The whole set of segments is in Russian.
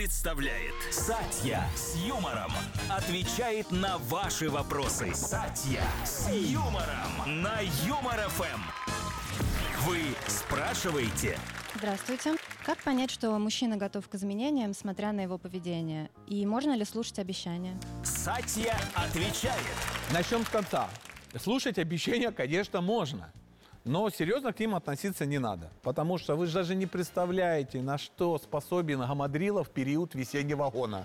Представляет Сатья с юмором. Отвечает на ваши вопросы. Сатья с юмором на Юмор ФМ. Вы спрашиваете. Здравствуйте. Как понять, что мужчина готов к изменениям, смотря на его поведение? И можно ли слушать обещания? Сатья отвечает. Начнем с конца. Слушать обещания, конечно, можно. Но серьезно к ним относиться не надо. Потому что вы же даже не представляете, на что способен Гамадрила в период весеннего гона.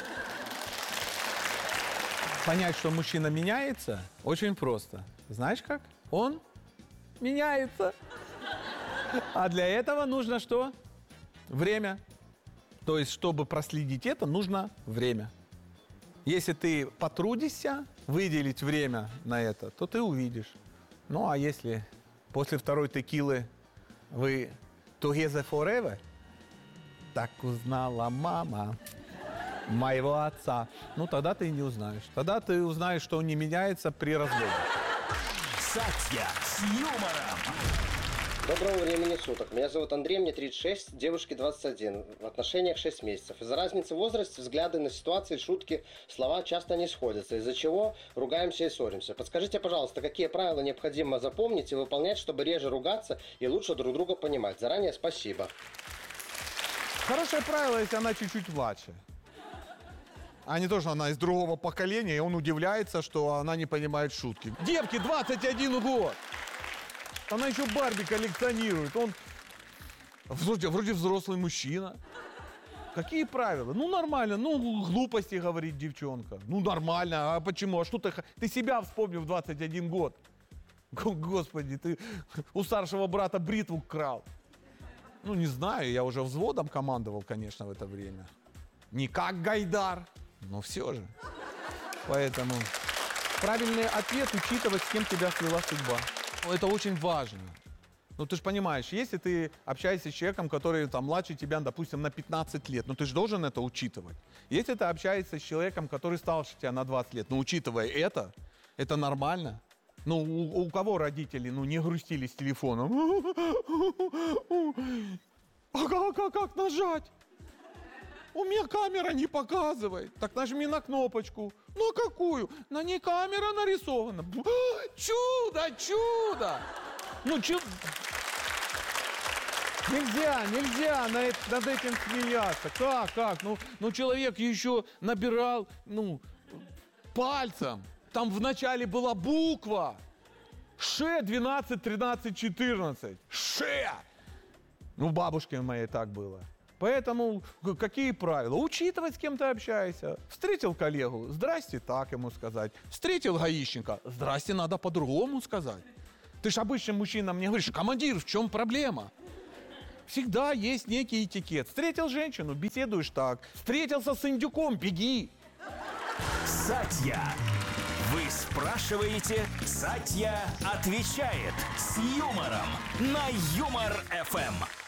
Понять, что мужчина меняется, очень просто. Знаешь как? Он меняется. А для этого нужно что? Время. То есть, чтобы проследить это, нужно время. Если ты потрудишься выделить время на это, то ты увидишь. Ну, а если после второй текилы вы together forever, так узнала мама моего отца, ну, тогда ты не узнаешь. Тогда ты узнаешь, что он не меняется при разводе. Сатья с юмором. Доброго времени суток. Меня зовут Андрей, мне 36, девушке 21. В отношениях 6 месяцев. Из-за разницы в возрасте взгляды на ситуации, шутки, слова часто не сходятся, из-за чего ругаемся и ссоримся. Подскажите, пожалуйста, какие правила необходимо запомнить и выполнять, чтобы реже ругаться и лучше друг друга понимать? Заранее спасибо. Хорошее правило, если она чуть-чуть младше. А не то, что она из другого поколения, и он удивляется, что она не понимает шутки. Девке 21 год. Она еще Барби коллекционирует. Он вроде взрослый мужчина. Какие правила? Ну, нормально. Ну, глупости говорит девчонка. Ну, нормально. А почему? А что ты себя вспомнил в 21 год? Господи, ты у старшего брата бритву крал. Ну, не знаю. Я уже взводом командовал, конечно, в это время. Не как Гайдар, но все же. Поэтому правильный ответ — учитывать, с кем тебя свела судьба. Это очень важно. Ну, ты же понимаешь, если ты общаешься с человеком, который там младше тебя, допустим, на 15 лет, ну, ты же должен это учитывать. Если ты общаешься с человеком, который старше тебя на 20 лет, ну, учитывая это нормально. Ну, у кого родители, ну, не грустили с телефоном? А как нажать? У меня камера не показывает. Так нажми на кнопочку. Ну, а какую? На ней камера нарисована. Чудо! Ну, Нельзя над этим смеяться. Как? Ну, человек еще набирал, пальцем. Там вначале была буква. Ш, 12, 13, 14. Ш! Ну, бабушке моей так было. Поэтому какие правила? Учитывать, с кем ты общаешься. Встретил коллегу, здрасте, так ему сказать. Встретил гаишника, здрасте, надо по-другому сказать. Ты ж обычным мужчинам не говоришь: командир, в чем проблема? Всегда есть некий этикет. Встретил женщину, беседуешь так. Встретился с индюком, беги. Сатья. Вы спрашиваете, Сатья отвечает с юмором на Юмор ФМ.